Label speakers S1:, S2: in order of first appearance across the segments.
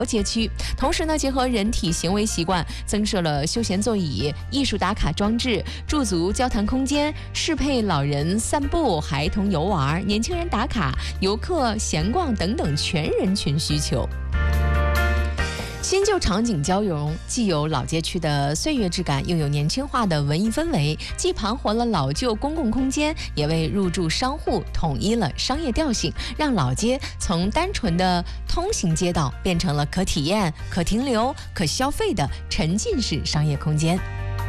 S1: 街区，同时呢，结合人体行为习惯，增设了休闲座椅、艺术打卡装置、驻足交谈空间，适配老人散步、孩童游玩、年轻人打卡、游客闲逛等等全人群需求。新旧场景交融，既有老街区的岁月质感，又有年轻化的文艺氛围，既盘活了老旧公共空间，也为入驻商户统一了商业调性，让老街从单纯的通行街道变成了可体验、可停留、可消费的沉浸式商业空间。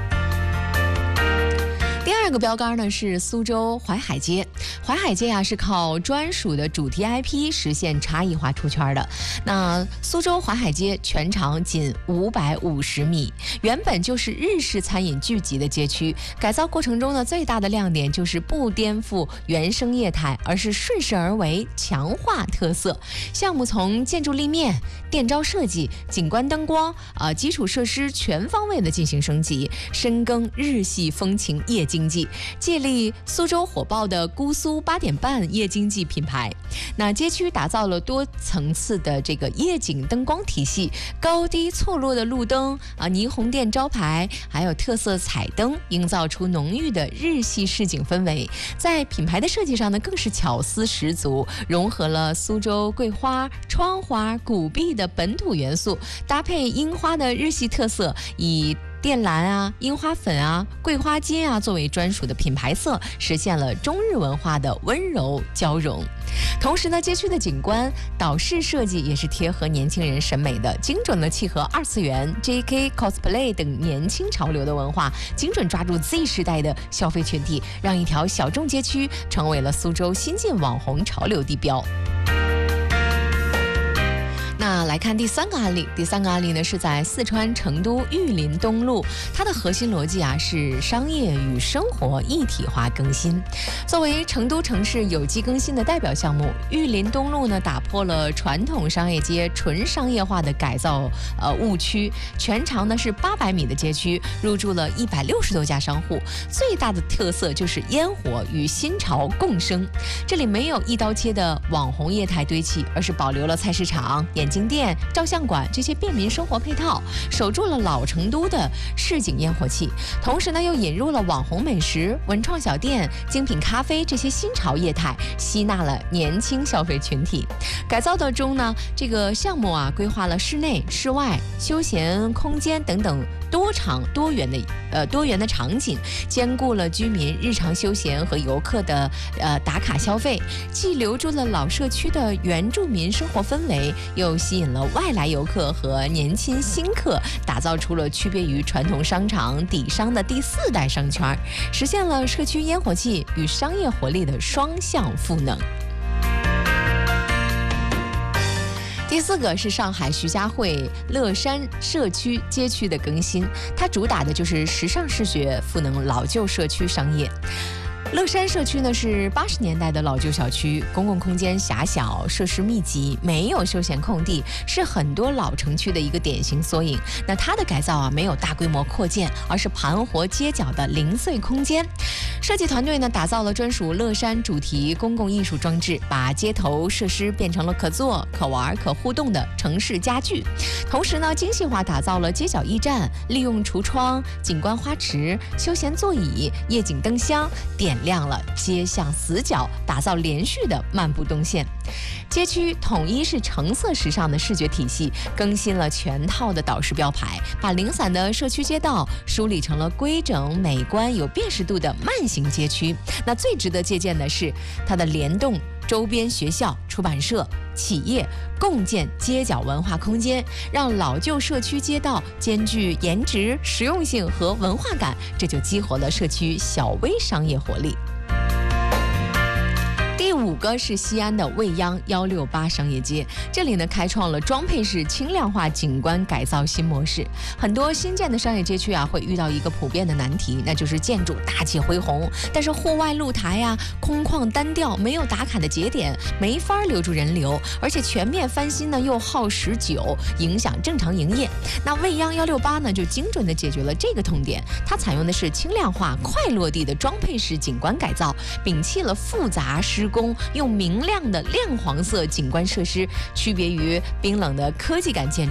S1: 第二个标杆呢是苏州淮海街。淮海街是靠专属的主题 IP 实现差异化出圈的。那苏州淮海街全长仅550米，原本就是日式餐饮聚集的街区。改造过程中呢，最大的亮点就是不颠覆原生业态，而是顺势而为，强化特色。项目从建筑立面、店招设计、景观灯光、基础设施全方位的进行升级，深耕日系风情夜经济，借力苏州火爆的姑苏8点半夜经济品牌。那街区打造了多层次的这个夜景灯光体系，高低错落的路灯霓虹店招牌，还有特色彩灯，营造出浓郁的日系市井氛围。在品牌的设计上呢，更是巧思十足，融合了苏州桂花、窗花、古壁的本土元素，搭配樱花的日系特色，以靛蓝樱花粉桂花金作为专属的品牌色，实现了中日文化的温柔交融。同时呢，街区的景观导视设计也是贴合年轻人审美的，精准的契合二次元、JK cosplay 等年轻潮流的文化，精准抓住 Z 时代的消费群体，让一条小众街区成为了苏州新晋网红潮流地标。那来看第三个案例，第三个案例呢是在四川成都玉林东路，它的核心逻辑是商业与生活一体化更新。作为成都城市有机更新的代表项目，玉林东路呢打破了传统商业街纯商业化的改造误区，全长呢是800米的街区，入驻了160多家商户，最大的特色就是烟火与新潮共生。这里没有一刀切的网红业态堆砌，而是保留了菜市场、眼镜店、照相馆这些便民生活配套，守住了老成都的市井烟火气，同时呢又引入了网红美食、文创小店、精品咖啡这些新潮业态，吸纳了年轻消费群体。改造的中呢，这个项目规划了室内、室外、休闲空间等等多元的场景，兼顾了居民日常休闲和游客的打卡消费，既留住了老社区的原住民生活氛围，又吸引了外来游客和年轻新客，打造出了区别于传统商场底商的第4代商圈，实现了社区烟火气与商业活力的双向赋能。第4个是上海徐家汇乐山社区街区的更新，它主打的就是时尚视觉赋能老旧社区商业。乐山社区呢是80年代的老旧小区，公共空间狭小，设施密集，没有休闲空地，是很多老城区的一个典型缩影。那它的改造没有大规模扩建，而是盘活街角的零碎空间。设计团队呢打造了专属乐山主题公共艺术装置，把街头设施变成了可坐、可玩、可互动的城市家具。同时呢，精细化打造了街角驿站，利用橱窗、景观花池、休闲座椅、夜景灯箱，点亮了街巷死角，打造连续的漫步动线。街区统一是橙色时尚的视觉体系，更新了全套的导视标牌，把零散的社区街道梳理成了规整、美观、有辨识度的慢行街区。那最值得借鉴的是它的联动周边学校、出版社、企业共建街角文化空间，让老旧社区街道兼具颜值、实用性和文化感，这就激活了社区小微商业活力。第5个是西安的未央168商业街，这里呢开创了装配式轻量化景观改造新模式。很多新建的商业街区会遇到一个普遍的难题，那就是建筑大气恢宏，但是户外露台空旷单调，没有打卡的节点，没法留住人流，而且全面翻新呢又耗时久，影响正常营业。那未央168呢就精准的解决了这个痛点，它采用的是轻量化、快落地的装配式景观改造，摒弃了复杂施工中用明亮的亮黄色景观设施区别于冰冷的科技感建筑。